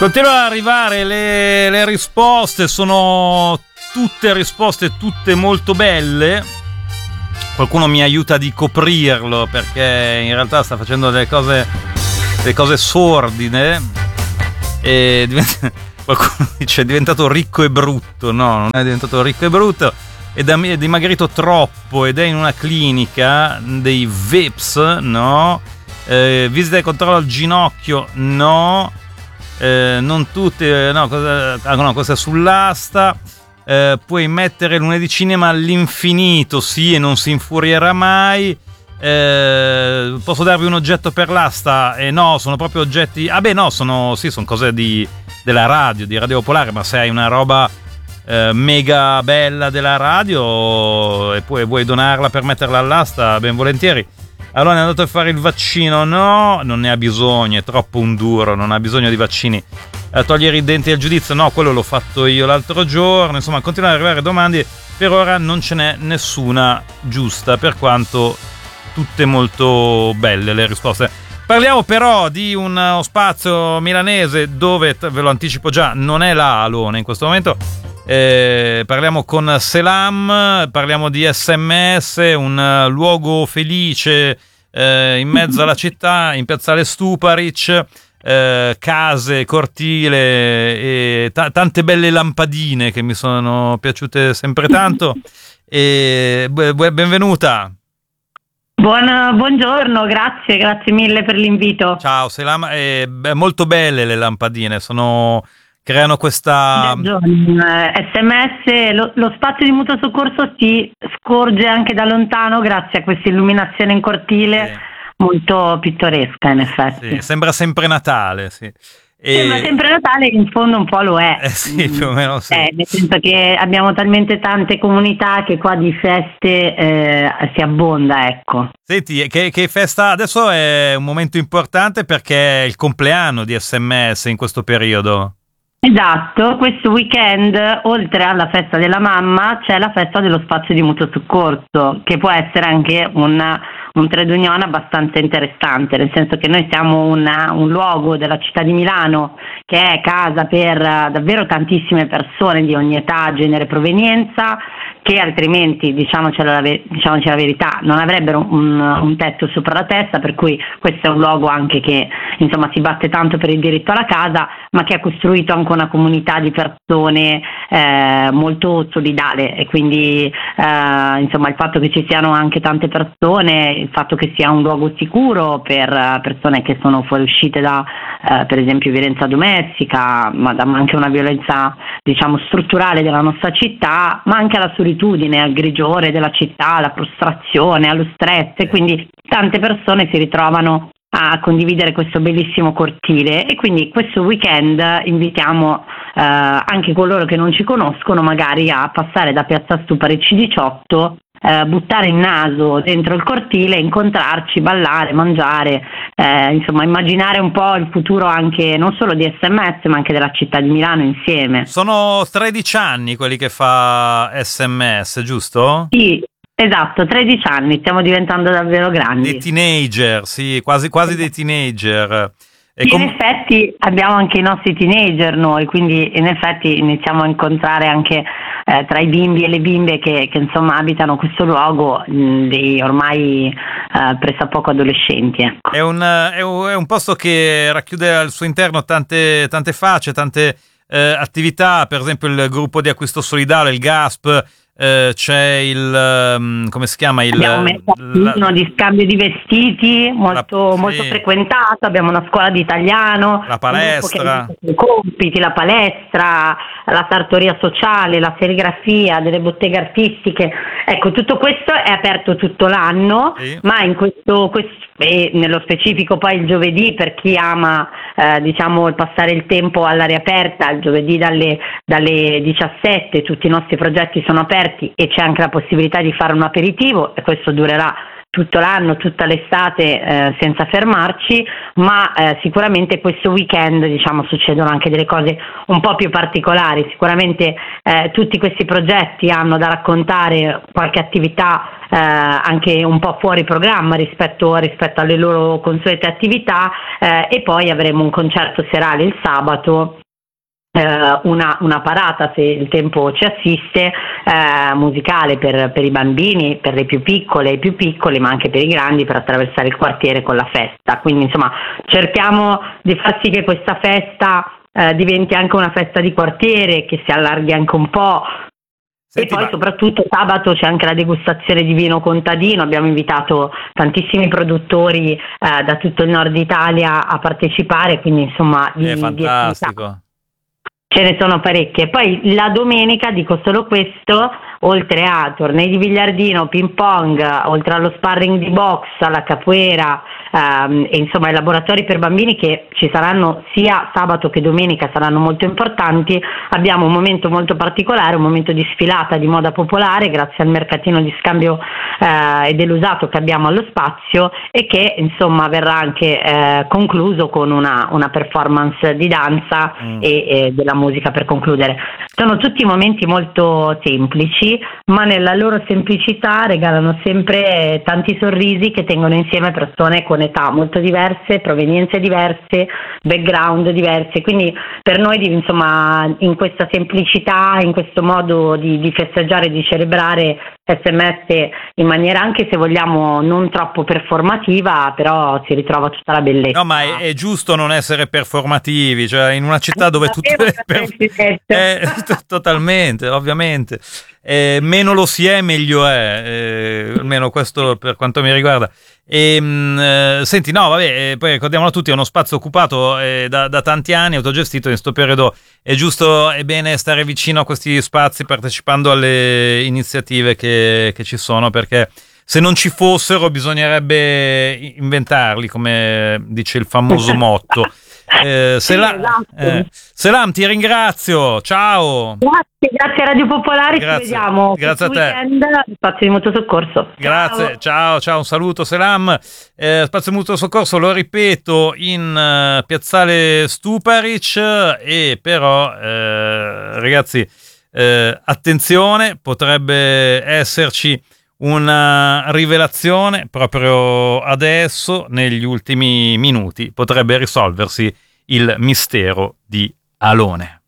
Continuano ad arrivare le risposte, sono tutte risposte, tutte molto belle. Qualcuno mi aiuta di coprirlo perché in realtà sta facendo delle cose sordide e qualcuno dice è diventato ricco e brutto. No, non è diventato ricco e brutto, è dimagrito troppo ed è in una clinica dei VIPs, no? Visita e controllo al ginocchio, no. Non tutte, no, questa è sull'asta. Puoi mettere lunedì cinema all'infinito, sì, e non si infurierà mai. Posso darvi un oggetto per l'asta? No, sono proprio oggetti. Ah beh, no, sono cose della radio, di Radio Popolare, ma se hai una roba mega bella della radio e poi vuoi donarla per metterla all'asta, ben volentieri. Allora è andato a fare il vaccino? No, non ne ha bisogno, è troppo un duro, non ha bisogno di vaccini. A togliere i denti al giudizio? No, quello l'ho fatto io l'altro giorno. Insomma, continuano ad arrivare domande. Per ora non ce n'è nessuna giusta, per quanto tutte molto belle le risposte. Parliamo però di uno spazio milanese dove, ve lo anticipo già, non è là Alone in questo momento. Parliamo con Selam, parliamo di SMS, un luogo felice in mezzo alla città, in piazzale Stuparic, case, cortile e tante belle lampadine che mi sono piaciute sempre tanto. E benvenuta. Buongiorno, grazie mille per l'invito. Ciao Selam, molto belle le lampadine, creano questa SMS, lo spazio di mutuo soccorso si scorge anche da lontano grazie a questa illuminazione in cortile, molto pittoresca in effetti. Sì, sembra sempre Natale, sì. Sembra sempre Natale, in fondo un po' lo è. Sì, più o meno sì. Nel senso che abbiamo talmente tante comunità che qua di feste si abbonda, ecco. Senti, che festa? Adesso è un momento importante perché è il compleanno di SMS in questo periodo. Esatto, questo weekend oltre alla festa della mamma c'è la festa dello spazio di mutuo soccorso, che può essere anche un trade union abbastanza interessante, nel senso che noi siamo un luogo della città di Milano che è casa per davvero tantissime persone di ogni età, genere, provenienza, che altrimenti, diciamoci la verità, non avrebbero un tetto sopra la testa, per cui questo è un luogo anche che insomma si batte tanto per il diritto alla casa, ma che ha costruito anche una comunità di persone molto solidale, e quindi insomma il fatto che ci siano anche tante persone, il fatto che sia un luogo sicuro per persone che sono fuoriuscite da per esempio violenza domestica, ma anche una violenza diciamo strutturale della nostra città, ma anche alla solitudine, al grigiore della città, alla frustrazione, allo stress, e quindi tante persone si ritrovano a condividere questo bellissimo cortile, e quindi questo weekend invitiamo anche coloro che non ci conoscono magari a passare da Piazza Stuparic 18, buttare il naso dentro il cortile, incontrarci, ballare, mangiare, insomma immaginare un po' il futuro anche non solo di SMS ma anche della città di Milano insieme. Sono 13 anni quelli che fa SMS, giusto? Sì. Esatto, 13 anni, stiamo diventando davvero grandi. Dei teenager, sì, quasi dei teenager. In effetti abbiamo anche i nostri teenager noi, quindi in effetti iniziamo a incontrare anche tra i bimbi e le bimbe che insomma abitano questo luogo, dei ormai pressappoco adolescenti. Ecco. È un posto che racchiude al suo interno tante facce, tante attività, per esempio il gruppo di acquisto solidale, il GASP. C'è il come si chiama? Abbiamo uno di scambio di vestiti molto frequentato, abbiamo una scuola di italiano, la palestra, i compiti, la palestra, la sartoria sociale, la serigrafia, delle botteghe artistiche. Ecco, tutto questo è aperto tutto l'anno, sì. Ma in questo e nello specifico poi il giovedì, per chi ama diciamo il passare il tempo all'aria aperta, il giovedì dalle 17 tutti i nostri progetti sono aperti e c'è anche la possibilità di fare un aperitivo, e questo durerà tutto l'anno, tutta l'estate, senza fermarci, ma sicuramente questo weekend diciamo succedono anche delle cose un po' più particolari. Sicuramente tutti questi progetti hanno da raccontare qualche attività anche un po' fuori programma rispetto alle loro consuete attività, e poi avremo un concerto serale il sabato, una parata, se il tempo ci assiste, musicale per i bambini, per le più piccole e i più piccoli, ma anche per i grandi, per attraversare il quartiere con la festa. Quindi insomma cerchiamo di far sì che questa festa diventi anche una festa di quartiere, che si allarghi anche un po'. Senti, e poi soprattutto sabato c'è anche la degustazione di vino contadino. Abbiamo invitato tantissimi produttori da tutto il nord Italia a partecipare, quindi insomma è fantastico. Ce ne sono parecchie. Poi la domenica, dico solo questo, oltre a tornei di biliardino, ping pong, oltre allo sparring di box, alla capoeira, e insomma i laboratori per bambini che ci saranno sia sabato che domenica, saranno molto importanti. Abbiamo un momento molto particolare, un momento di sfilata di moda popolare grazie al mercatino di scambio e dell'usato che abbiamo allo spazio, e che insomma verrà anche concluso con una performance di danza e della musica per concludere. Sono tutti momenti molto semplici, ma nella loro semplicità regalano sempre tanti sorrisi che tengono insieme persone con età molto diverse, provenienze diverse, background diversi. Quindi per noi insomma in questa semplicità, in questo modo di festeggiare, di celebrare SMS in maniera, anche se vogliamo, non troppo performativa, però si ritrova tutta la bellezza. No, ma è giusto non essere performativi, cioè in una città dove tutto è totalmente, ovviamente, meno lo si è meglio è, almeno questo per quanto mi riguarda. Senti, no, vabbè, poi ricordiamolo a tutti, è uno spazio occupato da tanti anni, autogestito. In questo periodo è giusto e bene stare vicino a questi spazi, partecipando alle iniziative che ci sono, perché se non ci fossero bisognerebbe inventarli, come dice il famoso motto. Selam, ti ringrazio, ciao. Grazie Radio Popolare, ci vediamo grazie a te. Weekend, Spazio di Mutuo Soccorso. Grazie, ciao, un saluto Selam. Spazio di Mutuo Soccorso, lo ripeto, in Piazzale Stuparic, e però ragazzi, attenzione, potrebbe esserci una rivelazione proprio adesso, negli ultimi minuti potrebbe risolversi il mistero di Alone.